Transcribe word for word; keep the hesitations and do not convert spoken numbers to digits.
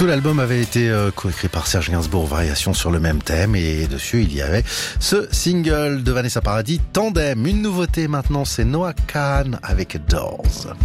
Tout l'album avait été euh, coécrit par Serge Gainsbourg, variation sur le même thème, et dessus il y avait ce single de Vanessa Paradis, Tandem. Une nouveauté maintenant, c'est Noah Kahan avec Doors.